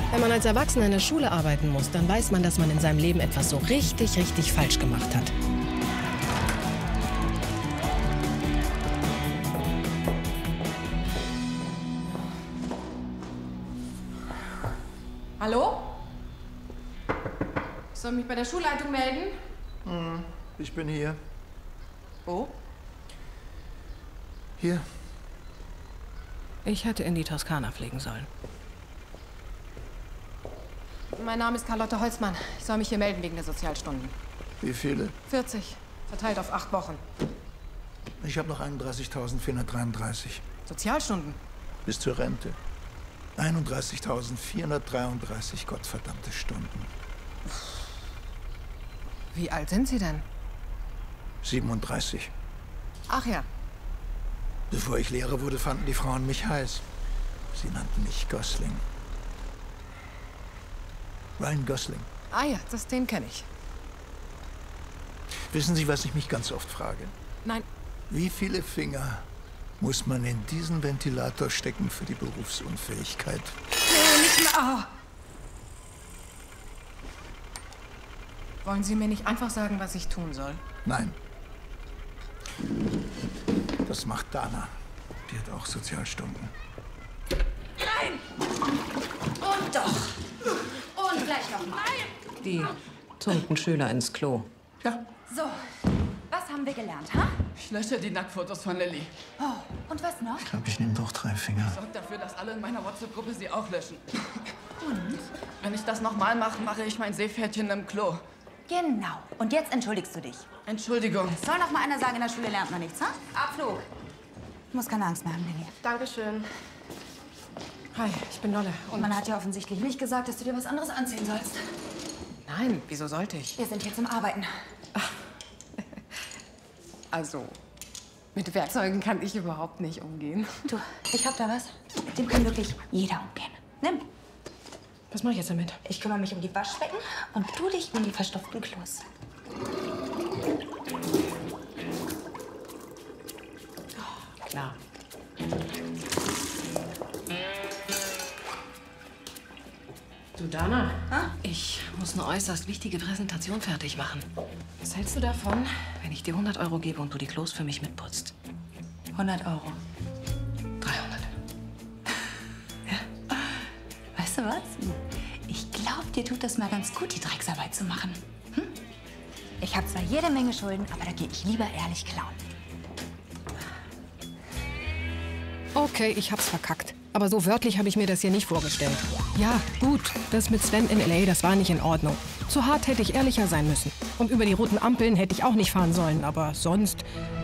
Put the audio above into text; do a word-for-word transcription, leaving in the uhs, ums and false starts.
Wenn man als Erwachsener in der Schule arbeiten muss, dann weiß man, dass man in seinem Leben etwas so richtig, richtig falsch gemacht hat. Hallo? Ich soll mich bei der Schulleitung melden? Hm, ich bin hier. Wo? Hier. Ich hätte in die Toskana fliegen sollen. Mein Name ist Carlotte Holzmann. Ich soll mich hier melden wegen der Sozialstunden. Wie viele? vierzig. Verteilt auf acht Wochen. Ich habe noch einunddreißigtausendvierhundertdreiunddreißig. Sozialstunden? Bis zur Rente. einunddreißigtausendvierhundertdreiunddreißig gottverdammte Stunden. Wie alt sind Sie denn? siebenunddreißig. Ach ja. Bevor ich Lehrer wurde, fanden die Frauen mich heiß. Sie nannten mich Gosling. Ryan Gosling. Ah ja, das, den kenne ich. Wissen Sie, was ich mich ganz oft frage? Nein. Wie viele Finger muss man in diesen Ventilator stecken für die Berufsunfähigkeit? Nee, nicht mehr. Oh. Wollen Sie mir nicht einfach sagen, was ich tun soll? Nein. Das macht Dana. Die hat auch Sozialstunden. Nein! Und doch. Und gleich nochmal. Die tunken Schüler ins Klo. Ja. So, was haben wir gelernt, ha? Ich lösche die Nacktfotos von Lilly. Oh, und was noch? Ich glaube, ich nehme doch drei Finger. Sorgt dafür, dass alle in meiner WhatsApp-Gruppe sie auch löschen. Und? Wenn ich das nochmal mache, mache ich mein Seepferdchen im Klo. Genau. Und jetzt entschuldigst du dich. Entschuldigung. Soll noch mal einer sagen, in der Schule lernt man nichts, ha? Abflug. Du musst keine Angst mehr haben, Lilly. Dankeschön. Hi, ich bin Lolle. Und man hat ja offensichtlich nicht gesagt, dass du dir was anderes anziehen sollst. Nein, wieso sollte ich? Wir sind hier zum Arbeiten. Also, mit Werkzeugen kann ich überhaupt nicht umgehen. Du, ich hab da was. Mit dem kann wirklich jeder umgehen. Nimm. Was mache ich jetzt damit? Ich kümmere mich um die Waschbecken und du dich um die verstopften Klos. Klar. Du, Dana, Ha? ich muss eine äußerst wichtige Präsentation fertig machen. Was hältst du davon? Wenn ich dir hundert Euro gebe und du die Klos für mich mitputzt. hundert Euro. dreihundert. Weißt du was? Ich glaube, dir tut das mal ganz gut, die Drecksarbeit zu machen. Hm? Ich habe zwar jede Menge Schulden, aber da gehe ich lieber ehrlich klauen. Okay, ich hab's verkackt. Aber so wörtlich habe ich mir das hier nicht vorgestellt. Ja, gut, das mit Sven in L A, das war nicht in Ordnung. Zu hart hätte ich ehrlicher sein müssen. Und über die roten Ampeln hätte ich auch nicht fahren sollen, aber sonst